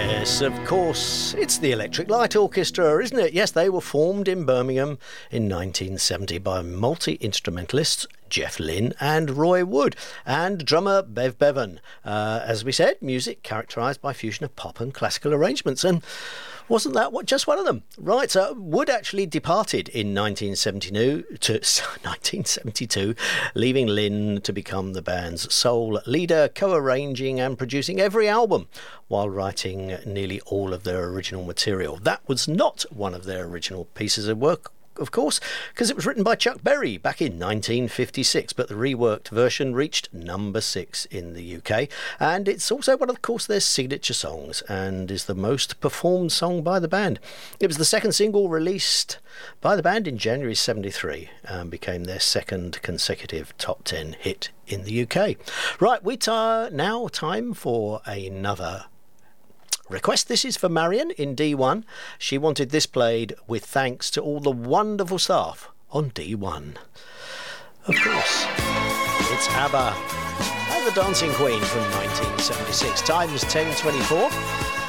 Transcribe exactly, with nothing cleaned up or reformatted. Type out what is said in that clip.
Yes, of course. It's the Electric Light Orchestra, isn't it? Yes, they were formed in Birmingham in nineteen seventy by multi-instrumentalists Jeff Lynne and Roy Wood, and drummer Bev Bevan. Uh, as we said, music characterised by fusion of pop and classical arrangements. And wasn't that what, just one of them? Right, so Wood actually departed in nineteen seventy-two, to, nineteen seventy-two, leaving Lynne to become the band's sole leader, co-arranging and producing every album while writing nearly all of their original material. That was not one of their original pieces of work, of course, because it was written by Chuck Berry back in nineteen fifty-six, but the reworked version reached number six in the U K, and it's also one of, of course, their signature songs, and is the most performed song by the band. It was the second single released by the band in January seventy-three, and became their second consecutive top ten hit in the U K. Right, we are now time for another request. This is for Marion in D one. She wanted this played with thanks to all the wonderful staff on D one. Of course, it's ABBA and the Dancing Queen from nineteen seventy-six. Time was ten twenty-four.